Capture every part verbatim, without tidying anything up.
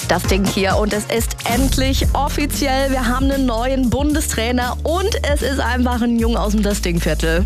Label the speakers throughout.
Speaker 1: Das Ding hier und es ist endlich offiziell. Wir haben einen neuen Bundestrainer und es ist einfach ein Junge aus dem Das Ding-Viertel.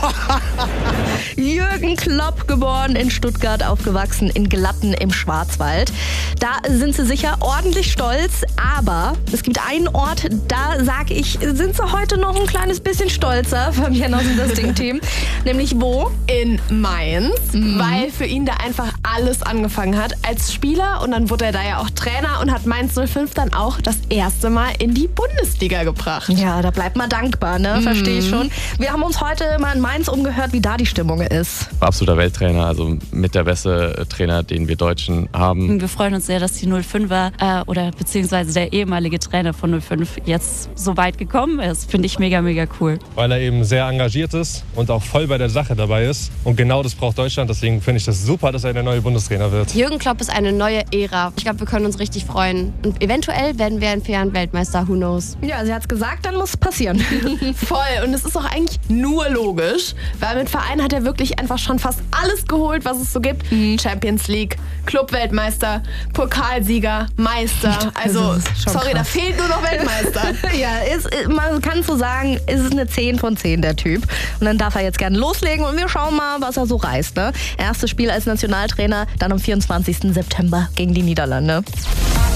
Speaker 1: Jürgen Klopp, geboren in Stuttgart, aufgewachsen in Glatten im Schwarzwald. Da sind sie sicher ordentlich stolz, aber es gibt einen Ort, da sag ich, sind sie heute noch ein kleines bisschen stolzer, Fabienne aus dem Das Ding-Team. Nämlich wo?
Speaker 2: In Mainz, mhm. weil für ihn da einfach alles angefangen hat als Spieler und dann wurde er da ja auch Trainer und hat Mainz null fünf dann auch das erste Mal in die Bundesliga gebracht.
Speaker 1: Ja, da bleibt man dankbar, ne? Mhm. Verstehe ich schon. Wir haben uns heute mal in Mainz umgehört, wie da die Stimmung ist.
Speaker 3: Absoluter Welttrainer, also mit der beste Trainer, den wir Deutschen haben.
Speaker 4: Wir freuen uns sehr, dass die null fünfer äh, oder beziehungsweise der ehemalige Trainer von null fünf jetzt so weit gekommen ist. Finde ich mega, mega cool.
Speaker 5: Weil er eben sehr engagiert ist und auch voll bei der Sache dabei ist. Und genau das braucht Deutschland. Deswegen finde ich das super, dass er der neue Bundestrainer wird.
Speaker 6: Jürgen Klopp ist eine neue Ära. Ich glaube, wir können uns richtig freuen. Und eventuell werden wir in vier Jahren Weltmeister. Who knows?
Speaker 1: Ja, sie hat es gesagt, dann muss es passieren.
Speaker 2: Voll. Und es ist auch eigentlich nur logisch, weil mit Verein hat er wirklich einfach schon fast alles geholt, was es so gibt. Mhm. Champions League, Club-Weltmeister, Pokalsieger, Meister. Also, sorry, krass. Da fehlt nur noch Weltmeister.
Speaker 1: Ja, ist, man kann so sagen, ist es eine zehn von zehn, der Typ. Und dann darf er jetzt gerne loslegen und wir schauen mal, was er so reißt. Ne? Erstes Spiel als Nationaltrainer, dann am vierundzwanzigsten September gegen die Niederlande.